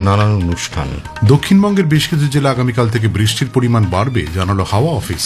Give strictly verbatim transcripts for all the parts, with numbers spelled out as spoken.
নানান অনুষ্ঠান। দক্ষিণবঙ্গের বেশ কিছু জেলা আগামীকাল থেকে বৃষ্টির পরিমাণ বাড়বে জানালো হাওয়া অফিস।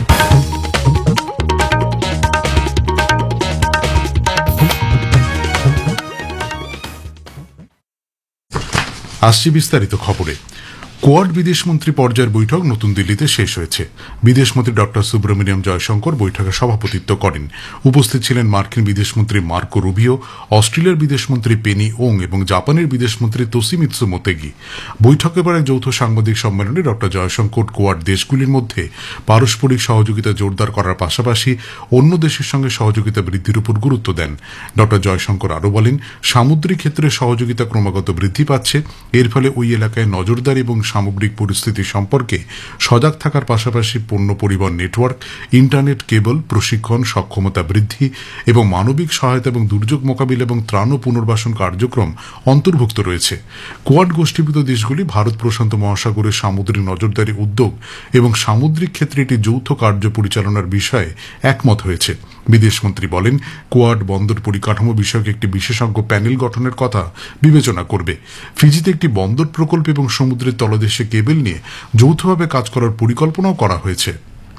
আসছি বিস্তারিত খবরে। কোয়াড বিদেশমন্ত্রী পর্যায়ের বৈঠক নতুন দিল্লিতে শেষ হয়েছে। বিদেশমন্ত্রী ডক্টর সুব্রমণিয়ম জয়শঙ্কর বৈঠকে সভাপতিত্ব করেন। উপস্থিত ছিলেন মার্কিন বিদেশমন্ত্রী মার্কো রুবিও, অস্ট্রেলিয়ার বিদেশমন্ত্রী পেনি ওং এবং জাপানের বিদেশমন্ত্রী তোশিমিৎসু মোতেগি। বৈঠকের পর এক যৌথ সাংবাদিক সম্মেলনে ডক্টর জয়শঙ্কর কোয়াড দেশগুলির মধ্যে পারস্পরিক সহযোগিতা জোরদার করার পাশাপাশি অন্য দেশের সঙ্গে সহযোগিতা বৃদ্ধির উপর গুরুত্ব দেন। ডক্টর জয়শঙ্কর আরও বলেন, সামুদ্রিক ক্ষেত্রে সহযোগিতা ক্রমাগত বৃদ্ধি পাচ্ছে। এর ফলে ওই এলাকায় নজরদারি এবং সামগ্রিক পরিস্থিতি সম্পর্কে সজাগ থাকার পাশাপাশি পণ্য পরিবহন নেটওয়ার্ক, ইন্টারনেট কেবল, প্রশিক্ষণ, সক্ষমতা বৃদ্ধি এবং মানবিক সহায়তা এবং দুর্যোগ মোকাবিলা এবং ত্রাণ ও পুনর্বাসন কার্যক্রম অন্তর্ভুক্ত রয়েছে। কোয়াড গোষ্ঠীভূত দেশগুলি ভারত প্রশান্ত মহাসাগরের সামুদ্রিক নজরদারি উদ্যোগ এবং সামুদ্রিক ক্ষেত্রে একটি যৌথ কার্য পরিচালনার বিষয়ে একমত হয়েছে। বিদেশমন্ত্রী বলেন, কোয়াড বন্দর পরিকাঠামো বিষয়ক একটি বিশেষজ্ঞ প্যানেল গঠনের কথা বিবেচনা করবে। ফিজিতে একটি বন্দর প্রকল্প এবং সমুদ্রের তলদেশে কেবল নিয়ে যৌথভাবে কাজ করার পরিকল্পনাও করা হয়েছে।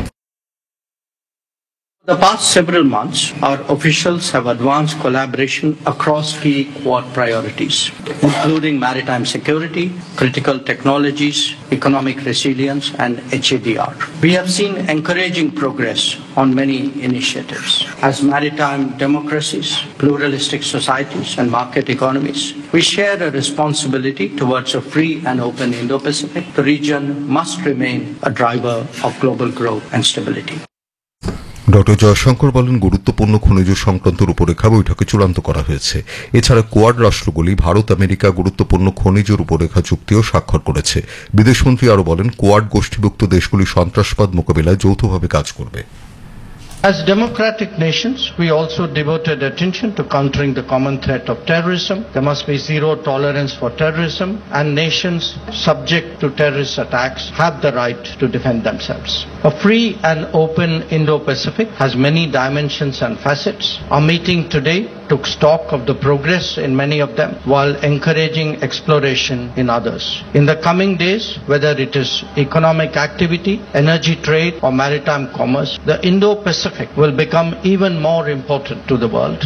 The past several months, our officials have advanced collaboration across key Quad priorities, including maritime security, critical technologies, economic resilience, and H A D R. We have seen encouraging progress on many initiatives. As maritime democracies, pluralistic societies, and market economies, we share a responsibility towards a free and open Indo-Pacific. The region must remain a driver of global growth and stability. Doctor Jaishankar বলেন, গুরুত্বপূর্ণ খনিজ সংক্রান্ত রূপরেখা বৈঠকে চূড়ান্ত করা হয়েছে। এছাড়া কোয়াড রাষ্ট্রগুলি ভারত আমেরিকা গুরুত্বপূর্ণ খনিজ রূপরেখা চুক্তিও স্বাক্ষর করেছে। বিদেশমন্ত্রী আরও বলেন, কোয়াড গোষ্ঠীভুক্ত দেশগুলি সন্ত্রাসবাদ মোকাবিলায় যৌথভাবে কাজ করবে। As democratic nations, we also devoted attention to countering the common threat of terrorism. There must be zero tolerance for terrorism, and nations subject to terrorist attacks have the right to defend themselves. A free and open Indo-Pacific has many dimensions and facets. Our meeting today took stock of the progress in many of them while encouraging exploration in others. In the coming days, whether it is economic activity, energy trade, or maritime commerce, the Indo-Pacific will become even more important to the world.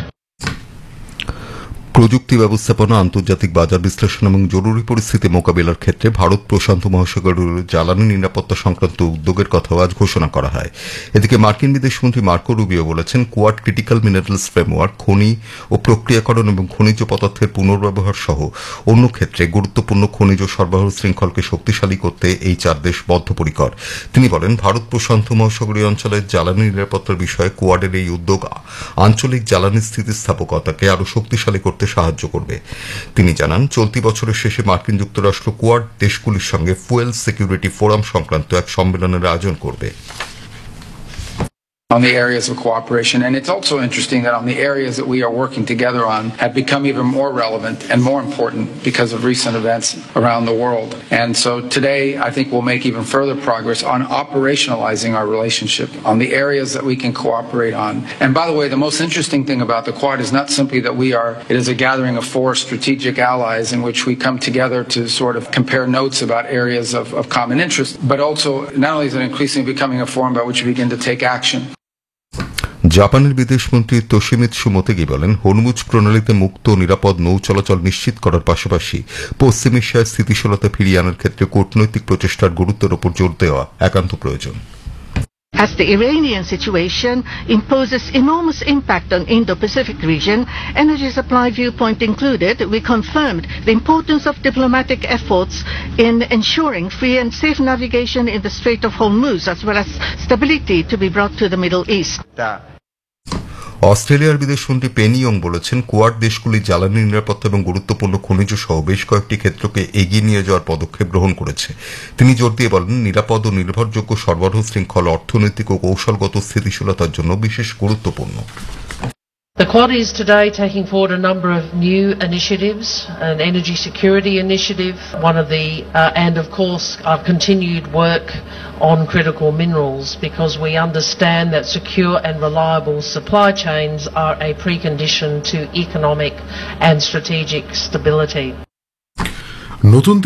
প্রযুক্তি ব্যবস্থাপনা, আন্তর্জাতিক বাজার বিশ্লেষণ এবং জরুরি পরিস্থিতি মোকাবিলার ক্ষেত্রে ভারত প্রশান্ত মহাসাগরের জ্বালানি নিরাপত্তা সংক্রান্ত উদ্যোগের কথাও আজ ঘোষণা করা হয়। এদিকে মার্কিন বিদেশমন্ত্রী মার্কো রুবিও বলেছেন, কোয়াড ক্রিটিক্যাল মিনারেলস ফ্রেমওয়ার্ক, খনি ও প্রক্রিয়াকরণ এবং খনিজ পদার্থের পুনর্ব্যবহার সহ অন্য ক্ষেত্রে গুরুত্বপূর্ণ খনিজ সরবরাহ শৃঙ্খলকে শক্তিশালী করতে এই চার দেশ বদ্ধপরিকর। তিনি বলেন, ভারত প্রশান্ত মহাসাগরীয় অঞ্চলের জ্বালানি নিরাপত্তার বিষয়ে কোয়াডের এই উদ্যোগ আঞ্চলিক জ্বালানি স্থিতিস্থাপকতাকে আরও শক্তিশালী করতে সাহায্য করবে। তিনি জানান, চলতি বছরের শেষে মার্কিন যুক্তরাষ্ট্র কোয়াড দেশগুলির সঙ্গে ফুয়েল সিকিউরিটি ফোরাম সংক্রান্ত এক সম্মেলনের আয়োজন করবে। On the areas of cooperation. And it's also interesting that on the areas that we are working together on have become even more relevant and more important because of recent events around the world. And so today, I think we'll make even further progress on operationalizing our relationship on the areas that we can cooperate on. And by the way, the most interesting thing about the Quad is not simply that we are, it is a gathering of four strategic allies in which we come together to sort of compare notes about areas of, of common interest, but also not only is it increasingly becoming a forum by which we begin to take action. জাপানের বিদেশমন্ত্রী তোশিমিৎসু মোতেগি বলেন, Hormuz প্রণালীতে মুক্ত নিরাপদ নৌ চলাচল নিশ্চিত করার পাশাপাশি পশ্চিম এশিয়ায় স্থিতিশীলতা ফিরিয়ে আনার ক্ষেত্রে কূটনৈতিক প্রচেষ্টার গুরুত্বের উপর জোর দেওয়া একান্ত প্রয়োজন। As the Iranian situation imposes enormous impact on Indo-Pacific region, energy supply viewpoint included, we confirmed the importance of diplomatic efforts in ensuring free and safe navigation in the Strait of Hormuz, as well as stability to be brought to the Middle East. অস্ট্রেলিয়ার বিদেশমন্ত্রী Penney ওং বলেছেন, quad দেশগুলি জ্বালানি নিরাপত্তা এবং গুরুত্বপূর্ণ খনিজ সহ বেশ কয়েকটি ক্ষেত্রকে এগিয়ে নিয়ে যাওয়ার পদক্ষেপ গ্রহণ করেছে। তিনি জোর দিয়ে বলেন, নিরাপদ ও নির্ভরযোগ্য সরবরাহ শৃঙ্খল অর্থনৈতিক ও কৌশলগত স্থিতিশীলতার জন্য বিশেষ গুরুত্বপূর্ণ। The Quad is today taking forward a number of new initiatives, an energy security initiative, one of the, uh, and of course our continued work on critical minerals, because we understand that secure and reliable supply chains are a precondition to economic and strategic stability. নতুন